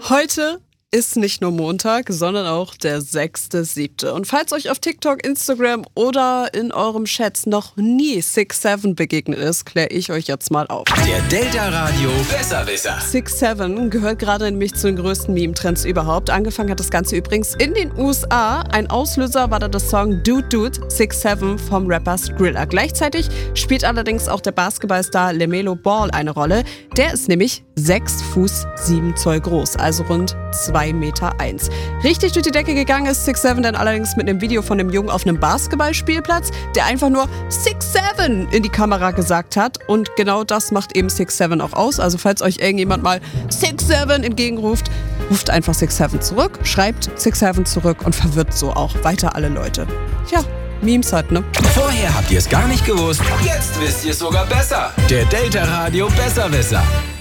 Heute ist nicht nur Montag, sondern auch der 6.7. Und falls euch auf TikTok, Instagram oder in eurem Chat noch nie 6'7 begegnet ist, kläre ich euch jetzt mal auf. Der Delta Radio Besserwisser. 6'7 gehört gerade nämlich zu den größten Meme-Trends überhaupt. Angefangen hat das Ganze übrigens in den USA. Ein Auslöser war da das Song Dude Dude 6'7 vom Rapper Skrilla. Gleichzeitig spielt allerdings auch der Basketballstar LaMelo Ball eine Rolle. Der ist nämlich 6 Fuß 7 Zoll groß, also rund 2,1 Meter. Richtig durch die Decke gegangen ist 6'7 dann allerdings mit einem Video von einem Jungen auf einem Basketballspielplatz, der einfach nur 6'7 in die Kamera gesagt hat. Und genau das macht eben 6'7 auch aus. Also falls euch irgendjemand mal 6'7 entgegenruft, ruft einfach 6'7 zurück, schreibt 6'7 zurück und verwirrt so auch weiter alle Leute. Ja, Memes halt, ne? Vorher habt ihr es gar nicht gewusst, jetzt wisst ihr es sogar besser. Der Delta Radio Besserwisser.